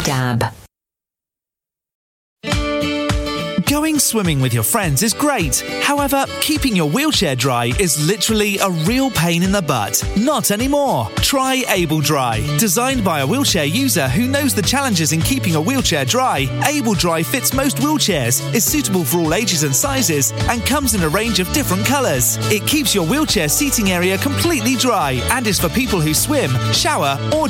Dab. Going swimming with your friends is great. However, keeping your wheelchair dry is literally a real pain in the butt. Not anymore. Try Able Dry. Designed by a wheelchair user who knows the challenges in keeping a wheelchair dry, Able Dry fits most wheelchairs, is suitable for all ages and sizes, and comes in a range of different colours. It keeps your wheelchair seating area completely dry and is for people who swim, shower, or